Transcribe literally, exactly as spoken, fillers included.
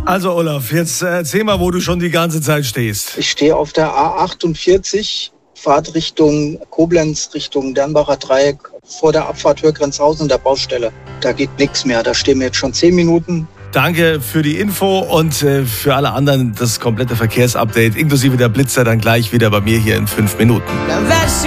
Also Olaf, jetzt erzähl mal, wo du schon die ganze Zeit stehst. Ich stehe auf der A achtundvierzig, Fahrt Richtung Koblenz, Richtung Dernbacher Dreieck, vor der Abfahrt Hörgrenzhausen, der Baustelle. Da geht nichts mehr, da stehen wir jetzt schon zehn Minuten. Danke für die Info und äh, für alle anderen das komplette Verkehrsupdate, inklusive der Blitzer, dann gleich wieder bei mir hier in fünf Minuten.